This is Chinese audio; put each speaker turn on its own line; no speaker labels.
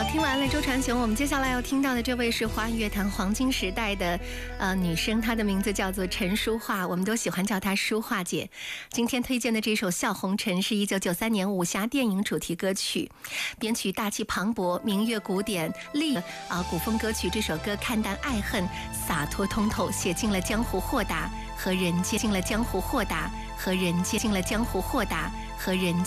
好，听完了周传雄，我们接下来要听到的这位是华语乐坛黄金时代的女生，她的名字叫做陈淑桦，我们都喜欢叫她淑桦姐。今天推荐的这首《笑红尘》是1993年武侠电影主题歌曲，编曲大气磅礴，民乐古典古风歌曲。这首歌看淡爱恨，洒脱通透，写尽了江湖豁达和人间，尽了江湖豁达和人间，尽了江湖豁达和人间。